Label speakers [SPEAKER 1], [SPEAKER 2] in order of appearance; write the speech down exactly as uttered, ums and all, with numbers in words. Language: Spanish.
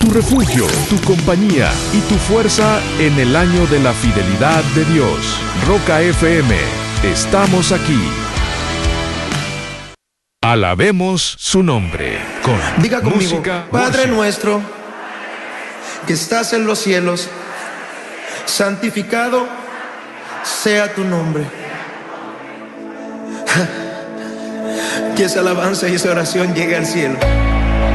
[SPEAKER 1] tu refugio, tu compañía y tu fuerza en el año de la fidelidad de Dios. Roca F M, estamos aquí. Alabemos su nombre con
[SPEAKER 2] Diga conmigo,
[SPEAKER 1] música,
[SPEAKER 2] Padre
[SPEAKER 1] worship.
[SPEAKER 2] nuestro, que estás en los cielos, santificado sea tu nombre. Que esa alabanza y esa oración llegue al cielo.